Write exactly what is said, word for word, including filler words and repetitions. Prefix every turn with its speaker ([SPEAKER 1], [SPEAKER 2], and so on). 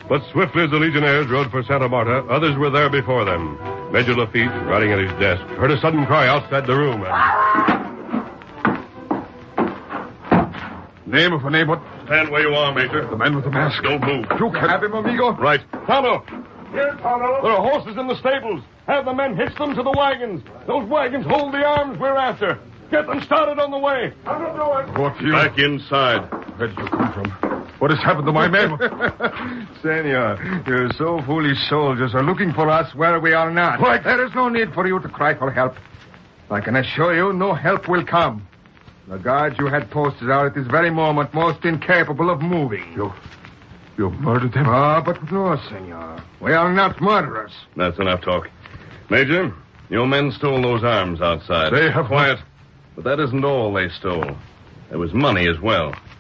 [SPEAKER 1] But swiftly as the Legionnaires rode for Santa Marta, others were there before them. Major Lafitte, writing at his desk, heard a sudden cry outside the room.
[SPEAKER 2] Name of a name, what?
[SPEAKER 1] Stand where you are, Major.
[SPEAKER 2] The man with the mask.
[SPEAKER 1] Don't move.
[SPEAKER 2] You can have him, amigo.
[SPEAKER 1] Right.
[SPEAKER 2] Tonto.
[SPEAKER 1] Here, Tonto.
[SPEAKER 2] There are horses in the stables. Have the men hitch them to the wagons. Those wagons hold the arms we're after. Get them started on the way. Tonto, do it. Who are you?
[SPEAKER 1] Back inside.
[SPEAKER 2] Where did you come from? What has happened to my men?
[SPEAKER 3] Senor, you so foolish soldiers are looking for us where we are not.
[SPEAKER 2] What?
[SPEAKER 3] There is no need for you to cry for help. I can assure you no help will come. The guards you had posted are at this very moment most incapable of moving.
[SPEAKER 2] You... you murdered them?
[SPEAKER 3] Ah, but no, senor. We are not murderers.
[SPEAKER 1] That's enough talk. Major, your men stole those arms outside.
[SPEAKER 2] They have...
[SPEAKER 1] Quiet. But that isn't all they stole. There was money as well.